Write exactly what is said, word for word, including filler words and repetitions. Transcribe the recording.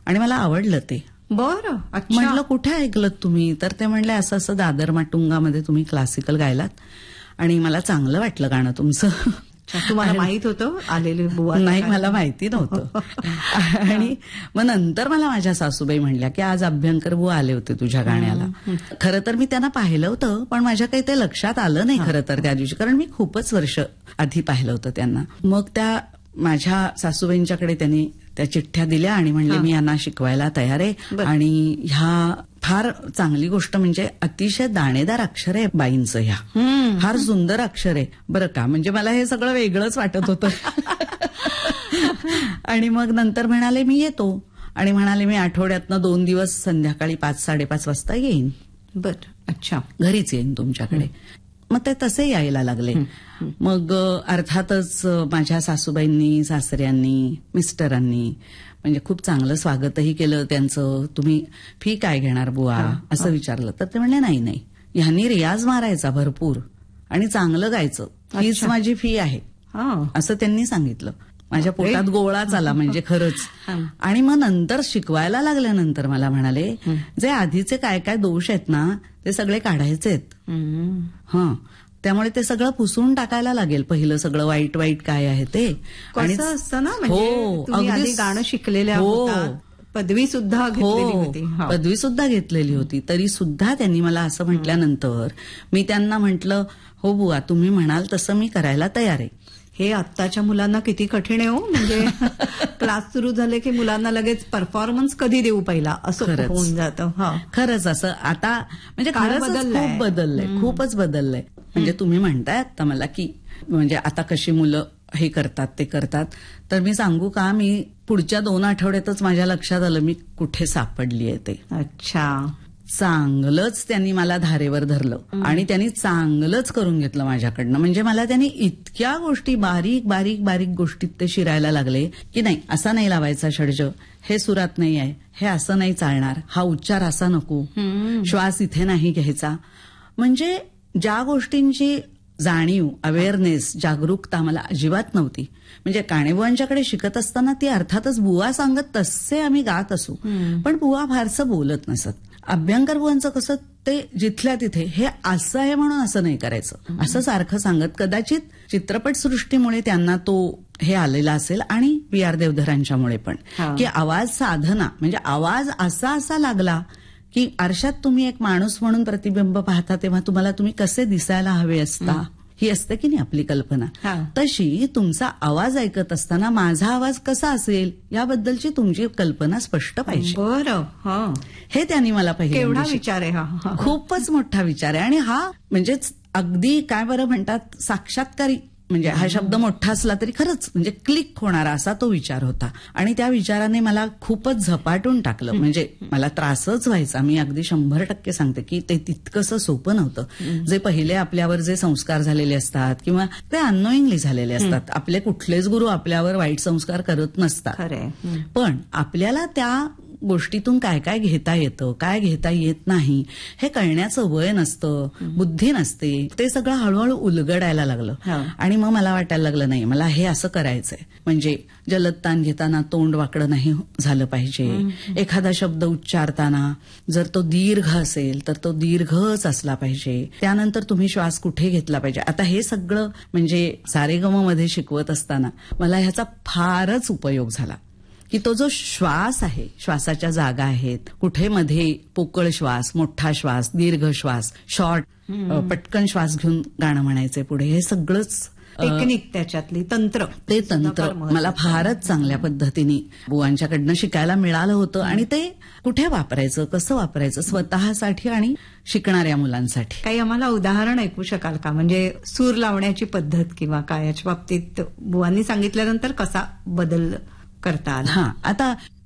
आणि मला आवडलं ते. बरं, अच्छा. म्हटलं कुठे ऐकलं तुम्ही? तर ते म्हणले असं असं दादर माटुंगामध्ये तुम्ही क्लासिकल गायलात आणि मला चांगलं वाटलं गाणं तुमचं. तुम्हाला माहित होतं आलेले बुवा? नाही, मला माहिती नव्हतं. आणि मग नंतर मला माझ्या सासूबाई म्हणल्या की आज अभ्यंकर बुवा आले होते तुझ्या गाण्याला. खरं तर मी त्यांना पाहिलं होतं, पण माझ्या काही ते लक्षात आलं नाही खरं तर त्या दिवशी, कारण मी खूपच वर्ष आधी पाहिलं होतं त्यांना. मग त्या माझ्या सासूबाईंच्याकडे त्यांनी त्या चिठ्ठ्या दिल्या आणि म्हणले मी यांना शिकवायला तयार आहे आणि ह्या फार चांगली गोष्ट म्हणजे अतिशय दाणेदार अक्षर आहे बाईंचं, ह्या फार सुंदर अक्षर आहे बरं का. म्हणजे मला हे सगळं वेगळंच वाटत होतं. आणि मग नंतर म्हणाले मी येतो आणि म्हणाले मी आठवड्यातनं दोन दिवस संध्याकाळी पाच साडेपाच वाजता येईन. बर, अच्छा. घरीच येईन तुमच्याकडे. मग ते तसे यायला लागले. मग अर्थातच माझ्या सासूबाईंनी, सासऱ्यांनी, मिस्टरांनी म्हणजे खूप चांगलं स्वागतही केलं त्यांचं. तुम्ही फी काय घेणार बुवा असं विचारलं तर ते म्हणले नाही नाही, ह्यांनी रियाज मारायचा भरपूर आणि चांगलं गायचं, हीच माझी फी आहे असं त्यांनी सांगितलं. माझ्या पोटात गोळाच आला म्हणजे खरंच. आणि मग नंतर शिकवायला लागल्यानंतर मला म्हणाले जे आधीचे काय काय दोष आहेत ना ते सगळे काढायचे आहेत. हं, त्यामुळे ते सगळं पुसून टाकायला लागेल, पहिलं सगळं वाईट वाईट काय आहे ते. आणि असतं ना म्हणजे तुम्ही आधी गाणं शिकलेल्या होतात, पदवी सुद्धा घेतलेली होती. पदवी सुद्धा घेतलेली होती, तरी सुद्धा त्यांनी मला असं म्हटल्यानंतर मी त्यांना म्हटलं हो बुवा तुम्ही म्हणाल तसं मी करायला तयार आहे. हे आत्ताच्या मुलांना किती कठीण आहे हो. म्हणजे क्लास सुरू झाले की मुलांना लगेच परफॉर्मन्स कधी देऊ पहिला असं होऊन जातं. खरंच असं आता म्हणजे खरंच खूप बदललंय, खूपच बदललंय. म्हणजे तुम्ही म्हणताय आता मला की म्हणजे आता कशी मुलं हे करतात ते करतात, तर मी सांगू का, मी पुढच्या दोन आठवड्यातच माझ्या लक्षात आलं मी कुठे सापडली आहे ते. अच्छा. चांगलंच त्यांनी मला धारेवर धरलं आणि त्यांनी चांगलंच करून घेतलं माझ्याकडनं. म्हणजे मला त्यांनी इतक्या गोष्टी बारीक बारीक बारीक गोष्टीत ते शिरायला लागले की नाही असा नाही लावायचा षड्ज, हे सुरात नाही आहे, हे असं नाही चालणार, हा उच्चार असा नको, श्वास इथे नाही घ्यायचा. म्हणजे ज्या गोष्टींची जाणीव, अवेअरनेस, जागरूकता मला अजिबात नव्हती. म्हणजे काणेबुवांच्याकडे शिकत असताना ती अर्थातच बुवा सांगत तसे आम्ही गात असू, पण बुवा फारसं बोलत नसत. अभ्यंकर बुवांचं कसं ते जिथल्या तिथे हे असं आहे म्हणून असं नाही करायचं असं सारखं सांगत. कदाचित चित्रपटसृष्टीमुळे त्यांना तो हे आलेला असेल आणि पी आर देवधरांच्यामुळे पण, की आवाज साधना म्हणजे आवाज असा असा लागला की आरशात तुम्ही एक माणूस म्हणून प्रतिबिंब पाहता तेव्हा तुम्हाला तुम्ही कसे दिसायला हवे असता ही असते की नाही आपली कल्पना, तशी तुमचा आवाज ऐकत असताना माझा आवाज कसा असेल याबद्दलची तुमची कल्पना स्पष्ट पाहिजे. बरं, हे त्यांनी मला पाहिजे. केवढा विचार आहे हा, खूपच मोठा विचार आहे. आणि हा म्हणजेच अगदी काय बरं म्हणतात साक्षात्कारी, म्हणजे हा शब्द मोठा असला तरी खरंच म्हणजे क्लिक होणारा असा तो विचार होता. आणि त्या विचाराने मला खूपच झपाटून टाकलं. म्हणजे मला त्रासच व्हायचा. मी अगदी शंभर टक्के सांगते की ते तितकंसं सोपं नव्हतं. जे पहिले आपल्यावर जे संस्कार झालेले असतात किंवा ते अननोईंगली झालेले असतात, आपले कुठलेच गुरु आपल्यावर वाईट संस्कार करत नसतात, पण आपल्याला त्या गोष्टीतून काय काय घेता येतं, काय घेता येत नाही हे कळण्याचं वय नसतं, बुद्धी नसते. ते सगळं हळूहळू उलगडायला लागलं आणि मग मला वाटायला लागलं नाही मला हे असं करायचंय. म्हणजे जलदतान घेताना तोंड वाकडं नाही झालं पाहिजे. एखादा शब्द उच्चारताना जर तो दीर्घ असेल तर तो दीर्घच असला पाहिजे. त्यानंतर तुम्ही श्वास कुठे घेतला पाहिजे. आता हे सगळं म्हणजे सारेगम मध्ये शिकवत असताना मला ह्याचा फारच उपयोग झाला की तो जो श्वास आहे, श्वासाच्या जागा आहेत, कुठे मध्ये पोकळ श्वास, मोठा श्वास, दीर्घ श्वास, शॉर्ट, पटकन श्वास घेऊन गाणं म्हणायचंय पुढे, हे सगळंच टेक्निक त्याच्यातली तंत्र, ते तंत्र मला फारच चांगल्या पद्धतीने बुवांच्याकडनं शिकायला मिळालं होतं. आणि ते कुठे वापरायचं, कसं वापरायचं स्वतःसाठी आणि शिकणाऱ्या मुलांसाठी. काही आम्हाला उदाहरण ऐकू शकाल का, म्हणजे सूर लावण्याची पद्धत किंवा काय याच्या बाबतीत बुवांनी सांगितल्यानंतर कसा बदल करता आला? हा, आता